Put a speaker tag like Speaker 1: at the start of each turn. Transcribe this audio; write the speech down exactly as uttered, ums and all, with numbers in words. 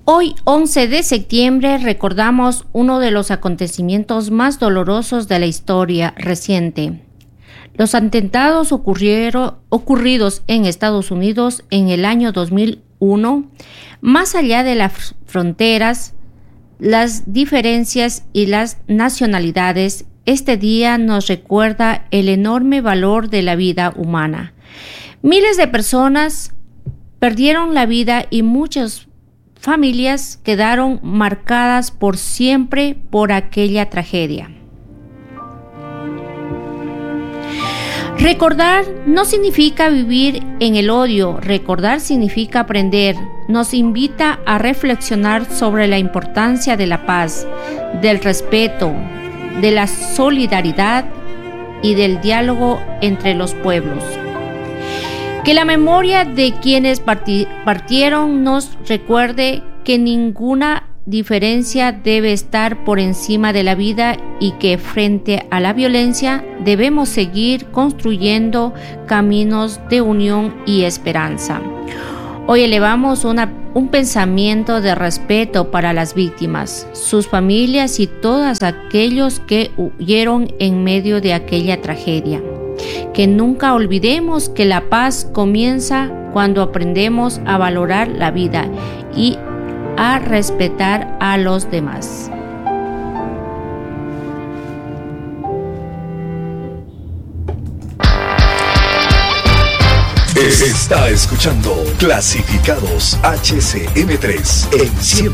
Speaker 1: Hoy, once de septiembre, recordamos uno de los acontecimientos más dolorosos de la historia reciente. Los atentados ocurrieron, ocurridos en Estados Unidos en el año dos mil uno, más allá de las fronteras, las diferencias y las nacionalidades, este día nos recuerda el enorme valor de la vida humana. Miles de personas perdieron la vida y muchas familias quedaron marcadas por siempre por aquella tragedia. Recordar no significa vivir en el odio, recordar significa aprender. Nos invita a reflexionar sobre la importancia de la paz, del respeto, de la solidaridad y del diálogo entre los pueblos. Que la memoria de quienes parti- partieron nos recuerde que ninguna diferencia debe estar por encima de la vida y que frente a la violencia debemos seguir construyendo caminos de unión y esperanza. Hoy elevamos una, un pensamiento de respeto para las víctimas, sus familias y todos aquellos que huyeron en medio de aquella tragedia. Que nunca olvidemos que la paz comienza cuando aprendemos a valorar la vida y a respetar a los demás.
Speaker 2: Está escuchando Clasificados H C M tres en cien.